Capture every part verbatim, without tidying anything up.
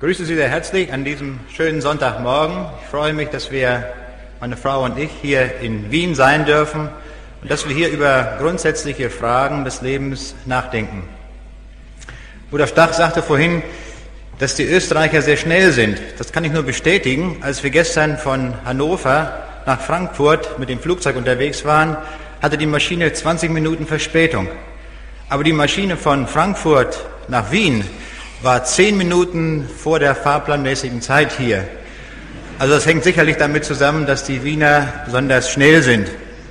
grüße Sie sehr herzlich an diesem schönen Sonntagmorgen. Ich freue mich, dass wir, meine Frau und ich, hier in Wien sein dürfen und dass wir hier über grundsätzliche Fragen des Lebens nachdenken. Bruder Stach sagte vorhin, dass die Österreicher sehr schnell sind. Das kann ich nur bestätigen. Als wir gestern von Hannover nach Frankfurt mit dem Flugzeug unterwegs waren, hatte die Maschine zwanzig Minuten Verspätung. Aber die Maschine von Frankfurt nach Wien war zehn Minuten vor der fahrplanmäßigen Zeit hier. Also das hängt sicherlich damit zusammen, dass die Wiener besonders schnell sind.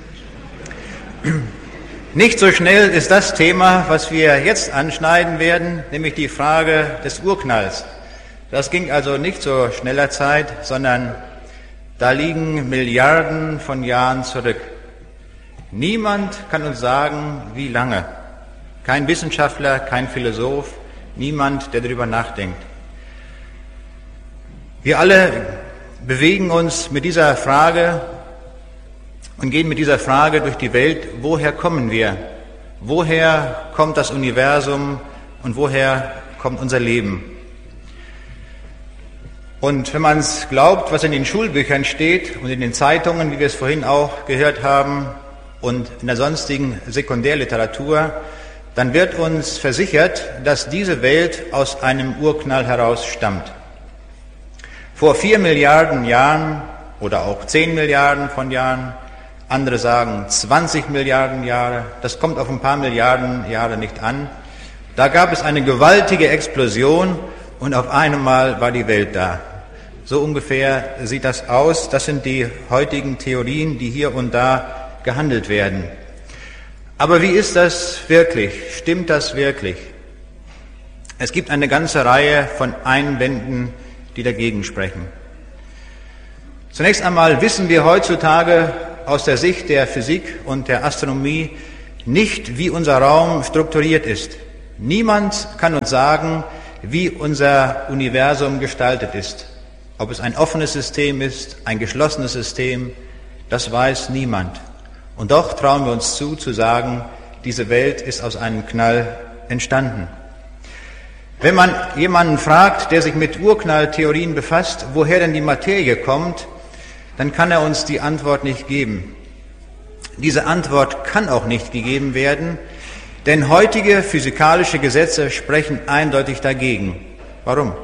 Nicht so schnell ist das Thema, was wir jetzt anschneiden werden, nämlich die Frage des Urknalls. Das ging also nicht zu schneller Zeit, sondern da liegen Milliarden von Jahren zurück. Niemand kann uns sagen, wie lange. Kein Wissenschaftler, kein Philosoph, niemand, der darüber nachdenkt. Wir alle bewegen uns mit dieser Frage und gehen mit dieser Frage durch die Welt, woher kommen wir? Woher kommt das Universum und woher kommt unser Leben? Und wenn man es glaubt, was in den Schulbüchern steht und in den Zeitungen, wie wir es vorhin auch gehört haben, und in der sonstigen Sekundärliteratur, dann wird uns versichert, dass diese Welt aus einem Urknall heraus stammt. Vor vier Milliarden Jahren oder auch zehn Milliarden von Jahren, andere sagen zwanzig Milliarden Jahre, das kommt auf ein paar Milliarden Jahre nicht an, da gab es eine gewaltige Explosion und auf einmal war die Welt da. So ungefähr sieht das aus, das sind die heutigen Theorien, die hier und da gehandelt werden. Aber wie ist das wirklich? Stimmt das wirklich? Es gibt eine ganze Reihe von Einwänden, die dagegen sprechen. Zunächst einmal wissen wir heutzutage aus der Sicht der Physik und der Astronomie nicht, wie unser Raum strukturiert ist. Niemand kann uns sagen, wie unser Universum gestaltet ist. Ob es ein offenes System ist, ein geschlossenes System, das weiß niemand. Und doch trauen wir uns zu, zu sagen, diese Welt ist aus einem Knall entstanden. Wenn man jemanden fragt, der sich mit Urknalltheorien befasst, woher denn die Materie kommt, dann kann er uns die Antwort nicht geben. Diese Antwort kann auch nicht gegeben werden, denn heutige physikalische Gesetze sprechen eindeutig dagegen. Warum?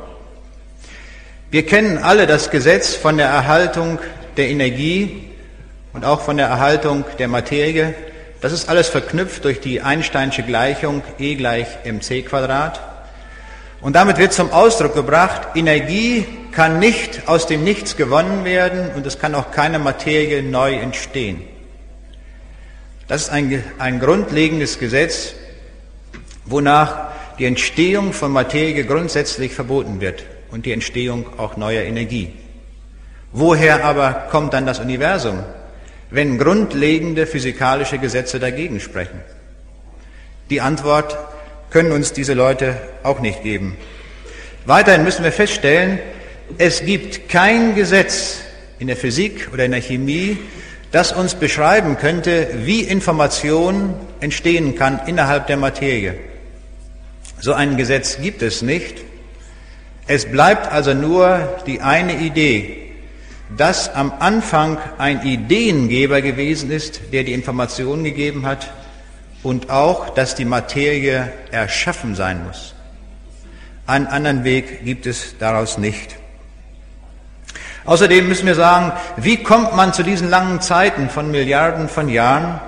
Wir kennen alle das Gesetz von der Erhaltung der Energie und auch von der Erhaltung der Materie. Das ist alles verknüpft durch die Einsteinsche Gleichung E gleich mc Quadrat. Und damit wird zum Ausdruck gebracht, Energie kann nicht aus dem Nichts gewonnen werden und es kann auch keine Materie neu entstehen. Das ist ein, ein grundlegendes Gesetz, wonach die Entstehung von Materie grundsätzlich verboten wird und die Entstehung auch neuer Energie. Woher aber kommt dann das Universum, wenn grundlegende physikalische Gesetze dagegen sprechen? Die Antwort können uns diese Leute auch nicht geben. Weiterhin müssen wir feststellen, es gibt kein Gesetz in der Physik oder in der Chemie, das uns beschreiben könnte, wie Information entstehen kann innerhalb der Materie. So ein Gesetz gibt es nicht. Es bleibt also nur die eine Idee, dass am Anfang ein Ideengeber gewesen ist, der die Information gegeben hat, und auch, dass die Materie erschaffen sein muss. Einen anderen Weg gibt es daraus nicht. Außerdem müssen wir sagen, wie kommt man zu diesen langen Zeiten von Milliarden von Jahren?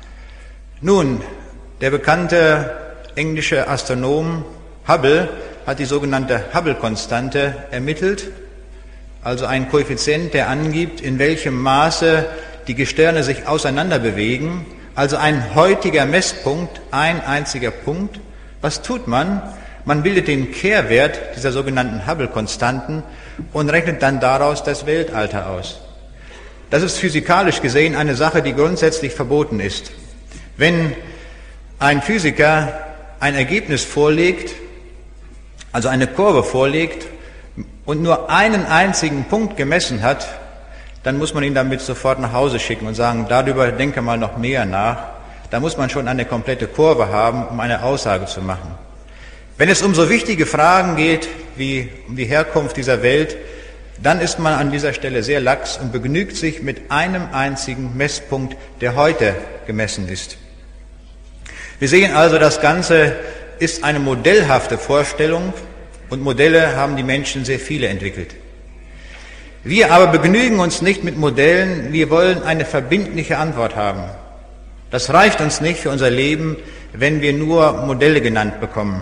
Nun, der bekannte englische Astronom Hubble hat die sogenannte Hubble-Konstante ermittelt, also ein Koeffizient, der angibt, in welchem Maße die Gestirne sich auseinander bewegen, also ein heutiger Messpunkt, ein einziger Punkt. Was tut man? Man bildet den Kehrwert dieser sogenannten Hubble-Konstanten und rechnet dann daraus das Weltalter aus. Das ist physikalisch gesehen eine Sache, die grundsätzlich verboten ist. Wenn ein Physiker ein Ergebnis vorlegt, also eine Kurve vorlegt, und nur einen einzigen Punkt gemessen hat, dann muss man ihn damit sofort nach Hause schicken und sagen, darüber denke mal noch näher nach. Da muss man schon eine komplette Kurve haben, um eine Aussage zu machen. Wenn es um so wichtige Fragen geht wie um die Herkunft dieser Welt, dann ist man an dieser Stelle sehr lax und begnügt sich mit einem einzigen Messpunkt, der heute gemessen ist. Wir sehen also, das Ganze ist eine modellhafte Vorstellung und Modelle haben die Menschen sehr viele entwickelt. Wir aber begnügen uns nicht mit Modellen, wir wollen eine verbindliche Antwort haben. Das reicht uns nicht für unser Leben, wenn wir nur Modelle genannt bekommen.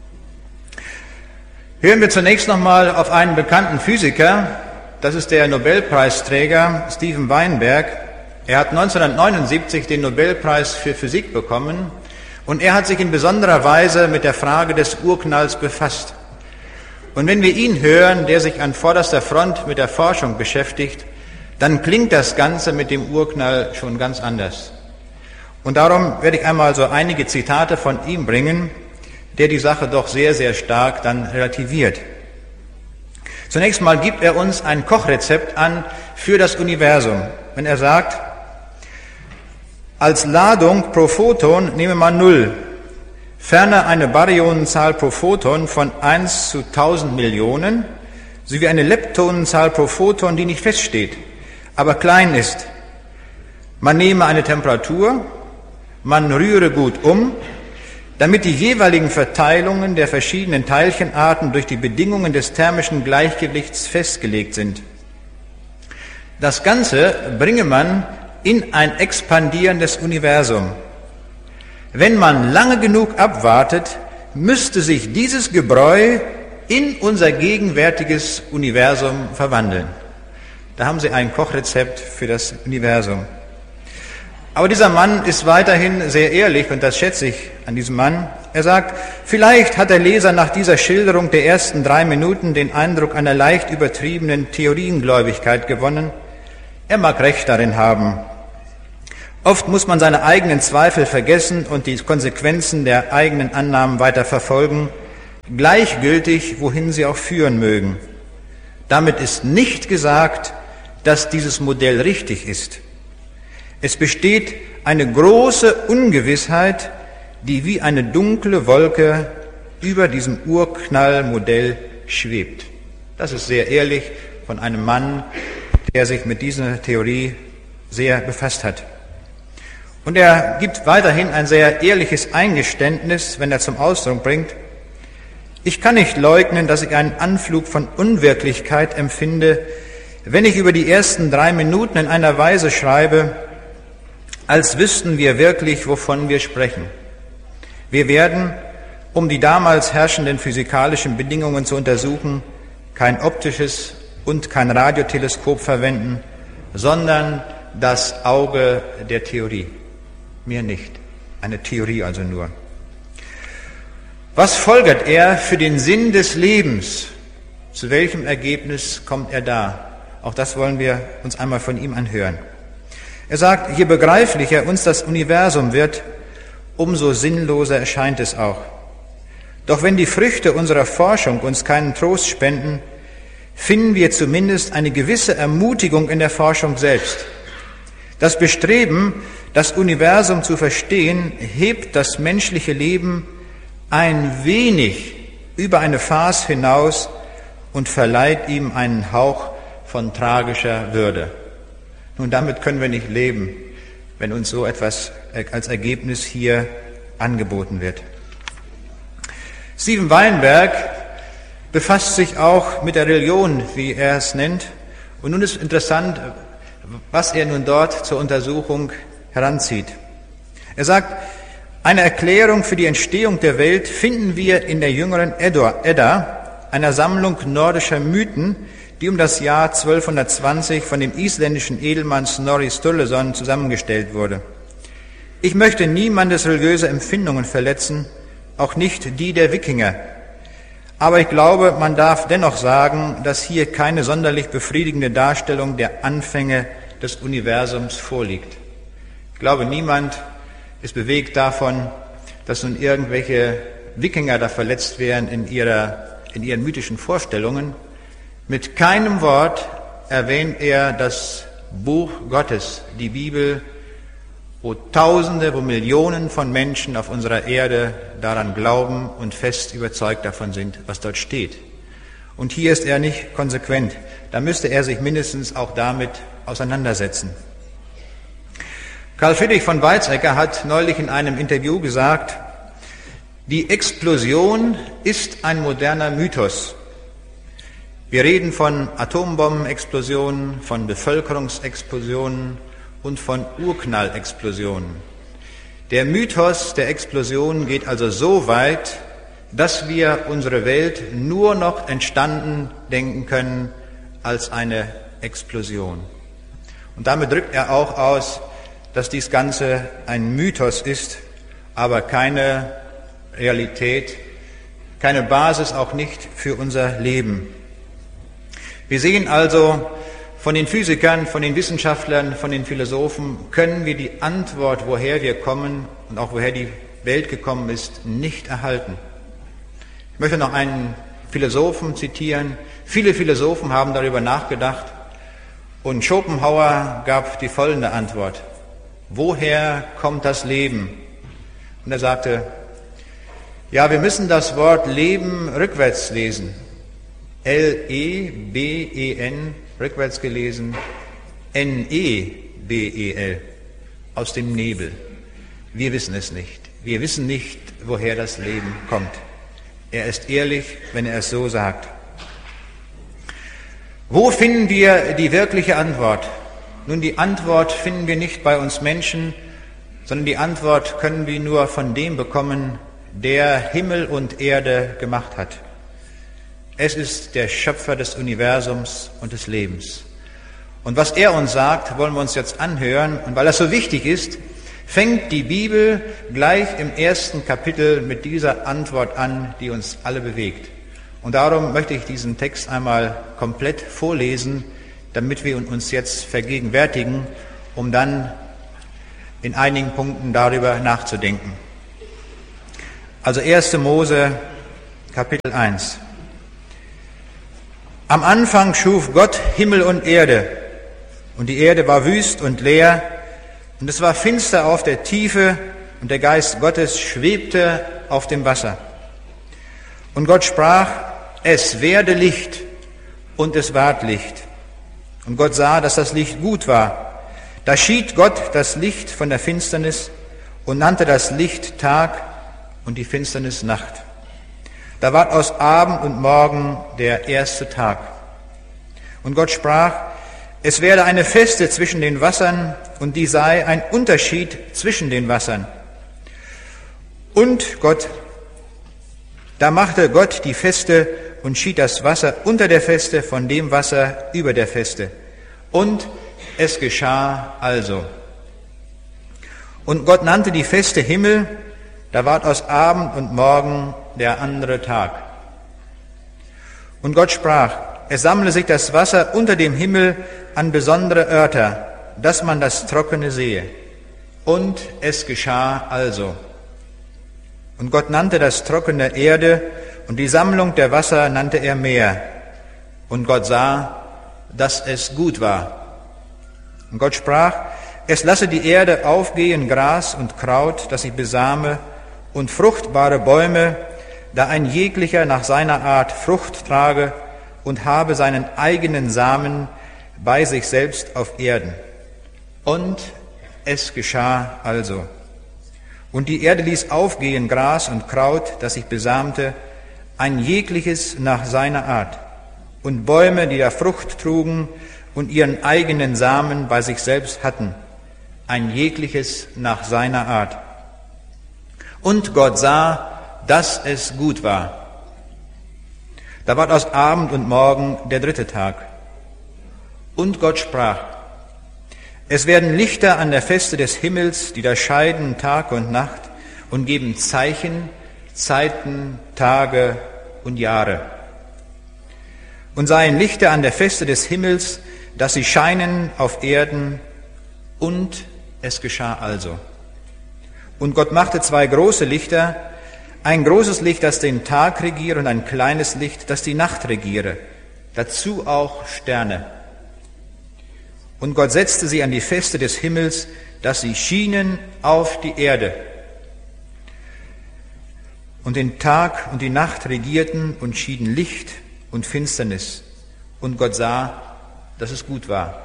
Hören wir zunächst nochmal auf einen bekannten Physiker, das ist der Nobelpreisträger Steven Weinberg. Er hat neunzehnhundertneunundsiebzig den Nobelpreis für Physik bekommen und er hat sich in besonderer Weise mit der Frage des Urknalls befasst. Und wenn wir ihn hören, der sich an vorderster Front mit der Forschung beschäftigt, dann klingt das Ganze mit dem Urknall schon ganz anders. Und darum werde ich einmal so einige Zitate von ihm bringen, der die Sache doch sehr, sehr stark dann relativiert. Zunächst mal gibt er uns ein Kochrezept an für das Universum. Wenn er sagt, als Ladung pro Photon nehme man null, ferner eine Baryonenzahl pro Photon von eins zu tausend Millionen, sowie eine Leptonenzahl pro Photon, die nicht feststeht, aber klein ist. Man nehme eine Temperatur, man rühre gut um, damit die jeweiligen Verteilungen der verschiedenen Teilchenarten durch die Bedingungen des thermischen Gleichgewichts festgelegt sind. Das Ganze bringe man in ein expandierendes Universum. Wenn man lange genug abwartet, müsste sich dieses Gebräu in unser gegenwärtiges Universum verwandeln. Da haben Sie ein Kochrezept für das Universum. Aber dieser Mann ist weiterhin sehr ehrlich und das schätze ich an diesem Mann. Er sagt, vielleicht hat der Leser nach dieser Schilderung der ersten drei Minuten den Eindruck einer leicht übertriebenen Theoriengläubigkeit gewonnen. Er mag recht darin haben. Oft muss man seine eigenen Zweifel vergessen und die Konsequenzen der eigenen Annahmen weiter verfolgen, gleichgültig, wohin sie auch führen mögen. Damit ist nicht gesagt, dass dieses Modell richtig ist. Es besteht eine große Ungewissheit, die wie eine dunkle Wolke über diesem Urknallmodell schwebt. Das ist sehr ehrlich von einem Mann, der sich mit dieser Theorie sehr befasst hat. Und er gibt weiterhin ein sehr ehrliches Eingeständnis, wenn er zum Ausdruck bringt, ich kann nicht leugnen, dass ich einen Anflug von Unwirklichkeit empfinde, wenn ich über die ersten drei Minuten in einer Weise schreibe, als wüssten wir wirklich, wovon wir sprechen. Wir werden, um die damals herrschenden physikalischen Bedingungen zu untersuchen, kein optisches und kein Radioteleskop verwenden, sondern das Auge der Theorie. Mehr nicht. Eine Theorie also nur. Was folgert er für den Sinn des Lebens? Zu welchem Ergebnis kommt er da? Auch das wollen wir uns einmal von ihm anhören. Er sagt, je begreiflicher uns das Universum wird, umso sinnloser erscheint es auch. Doch wenn die Früchte unserer Forschung uns keinen Trost spenden, finden wir zumindest eine gewisse Ermutigung in der Forschung selbst. Das Bestreben, das Universum zu verstehen, hebt das menschliche Leben ein wenig über eine Farce hinaus und verleiht ihm einen Hauch von tragischer Würde. Nun, damit können wir nicht leben, wenn uns so etwas als Ergebnis hier angeboten wird. Steven Weinberg befasst sich auch mit der Religion, wie er es nennt. Und nun ist interessant, was er nun dort zur Untersuchung heranzieht. Er sagt, eine Erklärung für die Entstehung der Welt finden wir in der jüngeren Edda, einer Sammlung nordischer Mythen, die um das Jahr zwölfhundertzwanzig von dem isländischen Edelmann Snorri Sturluson zusammengestellt wurde. Ich möchte niemandes religiöse Empfindungen verletzen, auch nicht die der Wikinger. Aber ich glaube, man darf dennoch sagen, dass hier keine sonderlich befriedigende Darstellung der Anfänge des Universums vorliegt. Ich glaube, niemand ist bewegt davon, dass nun irgendwelche Wikinger da verletzt werden in, ihrer, in ihren mythischen Vorstellungen. Mit keinem Wort erwähnt er das Buch Gottes, die Bibel, wo Tausende, wo Millionen von Menschen auf unserer Erde daran glauben und fest überzeugt davon sind, was dort steht. Und hier ist er nicht konsequent. Da müsste er sich mindestens auch damit auseinandersetzen. Karl Friedrich von Weizsäcker hat neulich in einem Interview gesagt, die Explosion ist ein moderner Mythos. Wir reden von Atombombenexplosionen, von Bevölkerungsexplosionen und von Urknallexplosionen. Der Mythos der Explosion geht also so weit, dass wir unsere Welt nur noch entstanden denken können als eine Explosion. Und damit drückt er auch aus, dass dies Ganze ein Mythos ist, aber keine Realität, keine Basis auch nicht für unser Leben. Wir sehen also, von den Physikern, von den Wissenschaftlern, von den Philosophen können wir die Antwort, woher wir kommen und auch woher die Welt gekommen ist, nicht erhalten. Ich möchte noch einen Philosophen zitieren. Viele Philosophen haben darüber nachgedacht und Schopenhauer gab die folgende Antwort. Woher kommt das Leben? Und er sagte, ja, wir müssen das Wort Leben rückwärts lesen. L E B E N, rückwärts gelesen, N E B E L, aus dem Nebel. Wir wissen es nicht. Wir wissen nicht, woher das Leben kommt. Er ist ehrlich, wenn er es so sagt. Wo finden wir die wirkliche Antwort? Nun, die Antwort finden wir nicht bei uns Menschen, sondern die Antwort können wir nur von dem bekommen, der Himmel und Erde gemacht hat. Es ist der Schöpfer des Universums und des Lebens. Und was er uns sagt, wollen wir uns jetzt anhören. Und weil das so wichtig ist, fängt die Bibel gleich im ersten Kapitel mit dieser Antwort an, die uns alle bewegt. Und darum möchte ich diesen Text einmal komplett vorlesen, damit wir uns jetzt vergegenwärtigen, um dann in einigen Punkten darüber nachzudenken. Also erster Mose, Kapitel eins. Am Anfang schuf Gott Himmel und Erde, und die Erde war wüst und leer, und es war finster auf der Tiefe, und der Geist Gottes schwebte auf dem Wasser. Und Gott sprach, es werde Licht, und es ward Licht. Und Gott sah, dass das Licht gut war. Da schied Gott das Licht von der Finsternis und nannte das Licht Tag und die Finsternis Nacht. Da ward aus Abend und Morgen der erste Tag. Und Gott sprach, es werde eine Feste zwischen den Wassern, und die sei ein Unterschied zwischen den Wassern. Und Gott, da machte Gott die Feste und schied das Wasser unter der Feste von dem Wasser über der Feste. Und es geschah also. Und Gott nannte die Feste Himmel, da ward aus Abend und Morgen der andere Tag. Und Gott sprach, es sammle sich das Wasser unter dem Himmel an besondere Örter, dass man das Trockene sehe. Und es geschah also. Und Gott nannte das Trockene Erde, und die Sammlung der Wasser nannte er Meer. Und Gott sah, dass es gut war. Und Gott sprach, es lasse die Erde aufgehen, Gras und Kraut, das sich besame, und fruchtbare Bäume, da ein jeglicher nach seiner Art Frucht trage und habe seinen eigenen Samen bei sich selbst auf Erden. Und es geschah also. Und die Erde ließ aufgehen Gras und Kraut, das sich besamte, ein jegliches nach seiner Art, und Bäume, die da Frucht trugen und ihren eigenen Samen bei sich selbst hatten, ein jegliches nach seiner Art. Und Gott sah, dass es gut war. Da ward aus Abend und Morgen der dritte Tag. Und Gott sprach, es werden Lichter an der Feste des Himmels, die da scheiden Tag und Nacht und geben Zeichen, Zeiten, Tage und Jahre. Und seien Lichter an der Feste des Himmels, dass sie scheinen auf Erden, und es geschah also. Und Gott machte zwei große Lichter, ein großes Licht, das den Tag regiere, und ein kleines Licht, das die Nacht regiere, dazu auch Sterne. Und Gott setzte sie an die Feste des Himmels, dass sie schienen auf die Erde. Und den Tag und die Nacht regierten und schieden Licht und Finsternis. Und Gott sah, dass es gut war.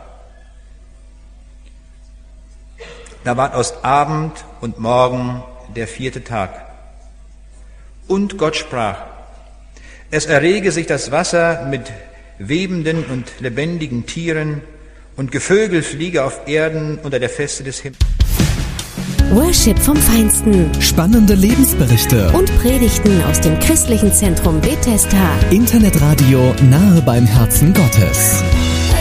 Da ward aus Abend und Morgen der vierte Tag. Und Gott sprach, es errege sich das Wasser mit webenden und lebendigen Tieren und Gevögel fliege auf Erden unter der Feste des Himmels. Worship vom Feinsten. Spannende Lebensberichte und Predigten aus dem christlichen Zentrum Bethesda. Internetradio nahe beim Herzen Gottes.